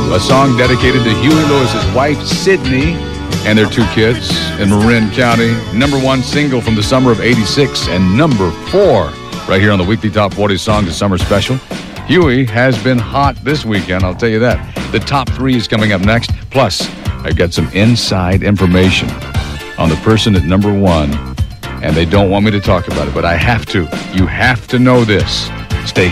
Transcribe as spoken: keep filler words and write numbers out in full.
a song dedicated to Huey Lewis's wife, Sydney, and their two kids in Marin County. Number one single from the summer of eighty-six, and number four right here on the Weekly Top forty Songs of Summer Special. Huey has been hot this weekend, I'll tell you that. The top three is coming up next. Plus, I got some inside information on the person at number one, and they don't want me to talk about it, but I have to. You have to know this. Stay